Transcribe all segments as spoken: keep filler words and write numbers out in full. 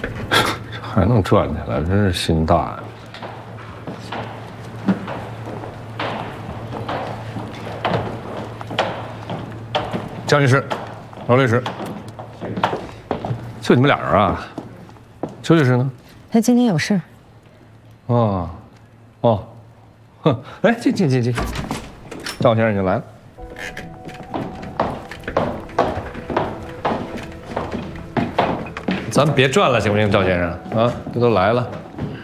还能赚起来，真是心大呀！江律师，罗律师，就你们俩人啊？邱律师呢？ 他今天有事。 哦，哦，哼，哎，进进进进，赵先生已经来了。咱别转了，行不行，赵先生？啊，这都来了。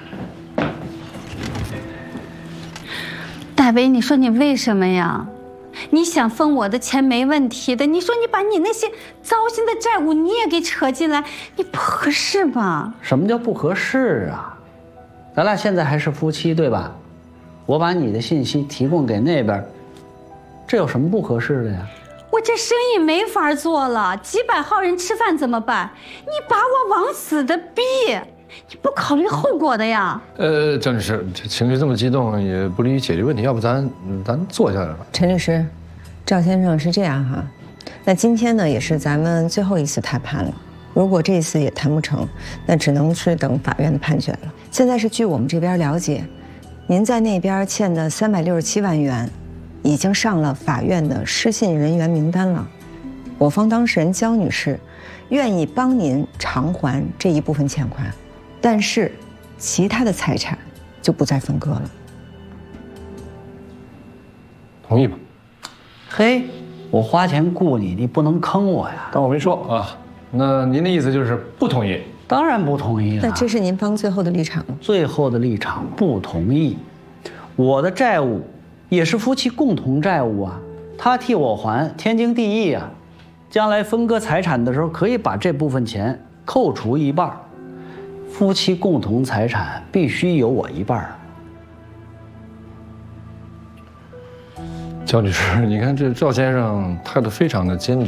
大为，你说你为什么呀？你想分我的钱没问题的，你说你把你那些糟心的债务你也给扯进来，你不合适吧？ 什么叫不合适啊？咱俩现在还是夫妻，对吧？我把你的信息提供给那边，这有什么不合适的呀？ 我这生意没法做了，几百号人吃饭怎么办？你把我往死的逼，你不考虑后果的呀？ 呃，郑律师，这情绪这么激动，也不利于解决问题，要不咱咱坐下来吧？ 陈律师，赵先生是这样哈，那今天呢也是咱们最后一次谈判了，如果这一次也谈不成，那只能是等法院的判决了。现在是据我们这边了解，您在那边欠的三百六十七万元。已经上了法院的失信人员名单了，我方当事人焦女士愿意帮您偿还这一部分欠款，但是其他的财产就不再分割了。 同意吧？ 嘿，我花钱雇你，你不能坑我呀！ 当我没说啊。那您的意思就是不同意？ 当然不同意了。 那这是您方最后的立场吗？ 最后的立场不同意，我的债务。也是夫妻共同债务啊，他替我还，天经地义啊。将来分割财产的时候，可以把这部分钱扣除一半。夫妻共同财产必须有我一半。 焦律师，你看这赵先生态度非常的坚决。